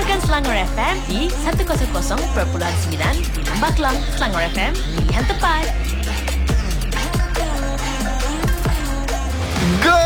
Dengarkan Selangor FM di 100.9 di Lembah Kelang. Selangor FM, pilihan tepat. Go!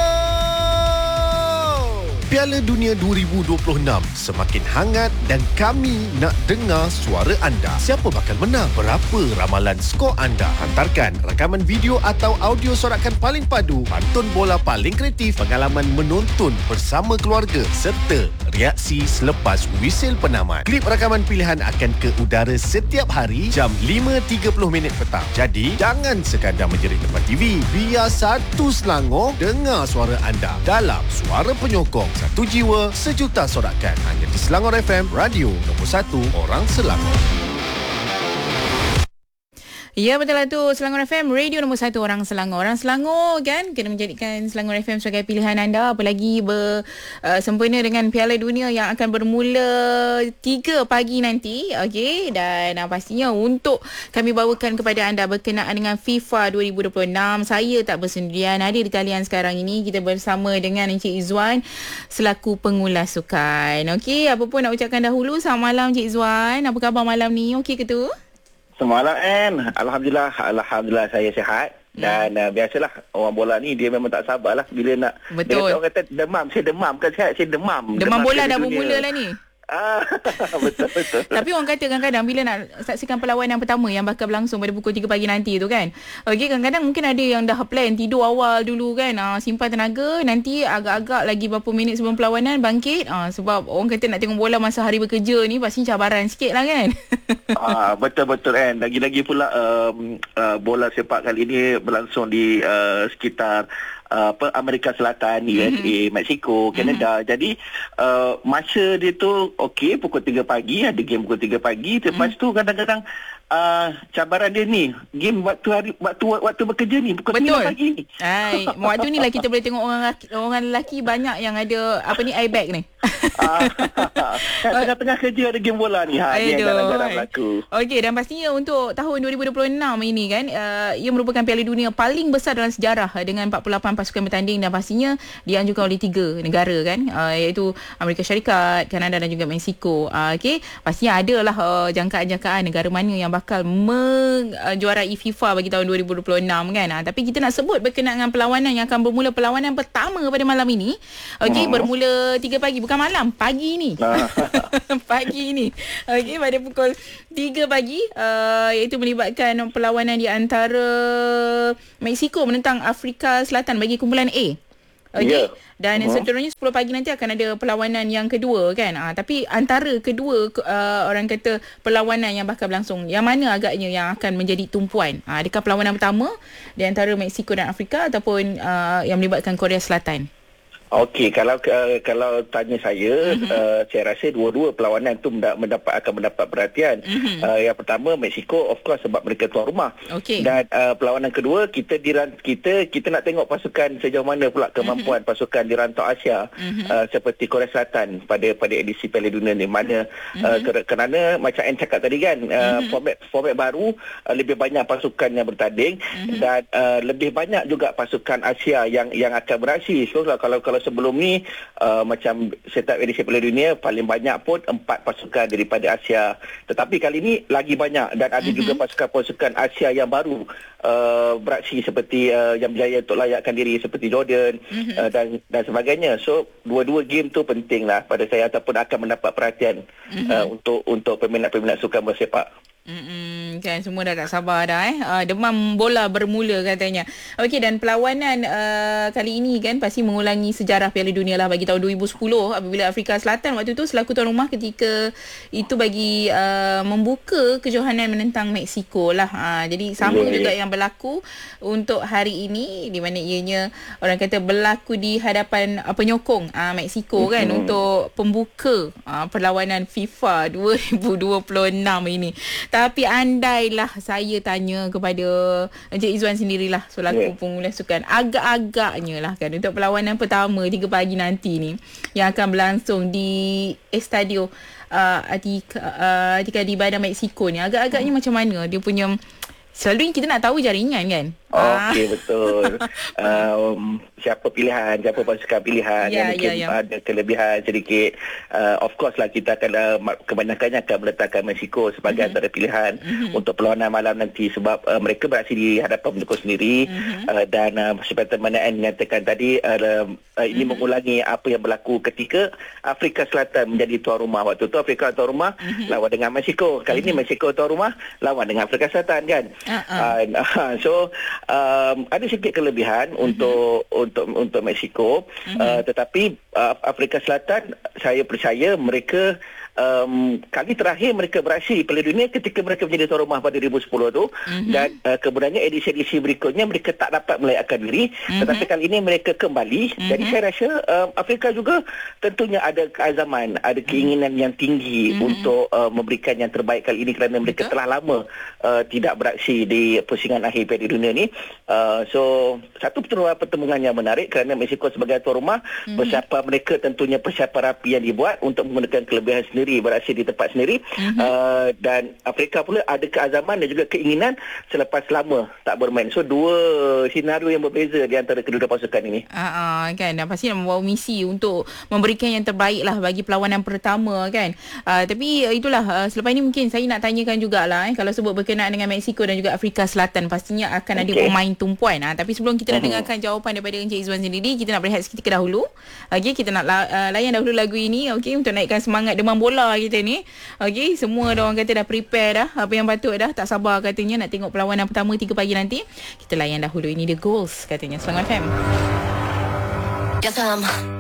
Piala Dunia 2026 semakin hangat dan kami nak dengar suara anda. Siapa bakal menang? Berapa ramalan skor anda? Hantarkan rakaman video atau audio sorakan paling padu, pantun bola paling kreatif, pengalaman menonton bersama keluarga serta reaksi selepas wisil penamat. Klip rakaman pilihan akan ke udara setiap hari jam 5.30 petang. Jadi, jangan sekadar menjerit depan TV. Biar satu Selangor dengar suara anda dalam Suara Penyokong. Satu jiwa, sejuta sorakan. Hanya di Selangor FM, radio nombor 1 orang Selangor. Ya, betul lah tu. Selangor FM, radio nombor 1 orang Selangor. Orang Selangor kan kena menjadikan Selangor FM sebagai pilihan anda. Apalagi bersempena dengan Piala Dunia yang akan bermula 3 pagi nanti. Okey, dan pastinya untuk kami bawakan kepada anda berkenaan dengan FIFA 2026. Saya tak bersendirian. Ada di talian sekarang ini. Kita bersama dengan Encik Izzuan selaku pengulas sukan. Okey, apa pun nak ucapkan dahulu. Selamat malam Encik Izzuan. Apa khabar malam ni? Okey ke tu? Semalam Alhamdulillah saya sihat. Dan biasalah orang bola ni dia memang tak sabarlah bila nak. Betul. Dia orang kata demam, saya demam kan, saya demam. Demam bola dah bermula lah ni. Betul. Tapi orang kata kadang-kadang bila nak saksikan perlawanan pertama yang bakal berlangsung pada pukul 3 pagi nanti tu kan. Okey, kadang-kadang mungkin ada yang dah plan tidur awal dulu kan. Simpan tenaga, nanti agak-agak lagi berapa minit sebelum perlawanan bangkit. Sebab orang kata nak tengok bola masa hari bekerja ni pasti cabaran sikit lah kan. Betul kan. Lagi-lagi pula bola sepak kali ini berlangsung di sekitar Amerika Selatan, USA, Mexico, Canada. Jadi masa dia tu okey pukul 3 pagi, ada game pukul 3 pagi. Lepas tu kadang-kadang cabaran dia ni game waktu bekerja ni pukul 9 pagi ni. Waktu ni lah kita boleh tengok orang lelaki banyak yang ada airbag ni. Tengah-tengah kerja ada game bola ni. Ni yang jarang-jarang berlaku. Okey, dan pastinya untuk tahun 2026 ini kan, ia merupakan Piala Dunia paling besar dalam sejarah dengan 48 pasukan bertanding dan pastinya dianjurkan oleh 3 negara kan, iaitu Amerika Syarikat, Kanada dan juga Mexico. Okey, pastinya adalah jangkaan-jangkaan negara mana yang bakal menjuarai FIFA bagi tahun 2026 kan. Tapi kita nak sebut berkenaan dengan perlawanan yang akan bermula, perlawanan pertama pada malam ini. Okey, bermula 3 pagi, bukan malam, pagi ni. Pagi ni. Okey, pada pukul 3 pagi, iaitu melibatkan perlawanan di antara Mexico menentang Afrika Selatan bagi kumpulan A. Okey. Dan seterusnya 10 pagi nanti akan ada perlawanan yang kedua kan. Tapi antara kedua orang kata perlawanan yang bakal berlangsung, yang mana agaknya yang akan menjadi tumpuan? Adakah perlawanan pertama di antara Mexico dan Afrika ataupun yang melibatkan Korea Selatan? Okey, kalau tanya saya, saya rasa dua-dua perlawanan tu akan mendapat perhatian. Yang pertama Mexico, of course, sebab mereka tuan rumah. Okay. Dan perlawanan kedua kita nak tengok pasukan sejauh mana pula kemampuan pasukan di rantau Asia, seperti Korea Selatan pada edisi Piala Dunia ni, mana kerana macam Anne cakap tadi kan, format baru, lebih banyak pasukan yang bertanding dan lebih banyak juga pasukan Asia yang akan beraksi. So kalau sebelum ni macam setup edisi Piala Dunia paling banyak pun 4 pasukan daripada Asia, tetapi kali ni lagi banyak dan ada juga pasukan-pasukan Asia yang baru beraksi seperti yang berjaya untuk layakkan diri seperti Jordan dan sebagainya. So dua-dua game tu penting lah pada saya ataupun akan mendapat perhatian untuk peminat-peminat sukan bola sepak. Kan semua dah tak sabar dah demam bola bermula katanya. Okey, dan perlawanan kali ini kan pasti mengulangi sejarah Piala Dunia lah bagi tahun 2010 apabila Afrika Selatan waktu tu selaku tuan rumah ketika itu bagi membuka kejohanan menentang Mexico lah. Jadi sama juga yang berlaku untuk hari ini, di mana ianya orang kata berlaku di hadapan penyokong Mexico kan untuk pembuka perlawanan FIFA 2026 ini. Tapi andailah saya tanya kepada Encik Izzuan sendirilah selaku pengulas sukan, agak-agaknya lah kan untuk perlawanan pertama 3 pagi nanti ni yang akan berlangsung di Estadio Atika di Bandar Mexico ni, agak-agaknya macam mana dia punya. Selalunya kita nak tahu jaringan kan. Okey, betul. Siapa pasukan pilihan yang mungkin ada kelebihan sedikit. Of course lah, kita akan kebanyakannya akan meletakkan Mexico sebagai antara pilihan untuk perlawanan malam nanti, sebab mereka beraksi di hadapan pendukung sendiri dan seperti mana Anne menyatakan tadi, ini mengulangi apa yang berlaku ketika Afrika Selatan menjadi tuan rumah. Waktu tu Afrika tuan rumah lawan dengan Mexico. Kali ini Mexico tuan rumah lawan dengan Afrika Selatan kan. So ada sedikit kelebihan untuk Mexico, tetapi Afrika Selatan, saya percaya mereka kali terakhir mereka beraksi Piala Dunia ketika mereka menjadi tuan rumah pada 2010 tu, dan kemudiannya edisi-edisi berikutnya mereka tak dapat melayakan diri, tetapi kali ini mereka kembali. Jadi saya rasa Afrika juga tentunya ada keazaman, ada keinginan yang tinggi untuk memberikan yang terbaik kali ini, kerana mereka telah lama tidak beraksi di pusingan akhir Piala Dunia ni. So satu pertemuan yang menarik kerana Mexico sebagai tuan rumah, persiapan mereka tentunya persiapan rapi yang dibuat untuk menggunakan kelebihan sendiri, beraksi di tempat sendiri, dan Afrika pula ada keazaman dan juga keinginan selepas lama tak bermain. So dua senario yang berbeza di antara kedua pasukan ini. Kan, dan pasti membawa misi untuk memberikan yang terbaik lah bagi perlawanan pertama kan. Tapi itulah, selepas ini mungkin saya nak tanyakan jugalah kalau sebut berkenaan dengan Mexico dan juga Afrika Selatan, pastinya akan ada pemain tumpuan. Tapi sebelum kita nak dengarkan jawapan daripada Encik Izwan sendiri, kita nak berehat seketika dahulu. Kita nak layan dahulu lagu ini untuk naikkan semangat demam bola kita ni. Semua dah orang kata dah prepare dah, apa yang patut dah, tak sabar katanya nak tengok perlawanan pertama 3 pagi nanti. Kita layan dahulu, ini The Goals katanya Selangor FM. Yes,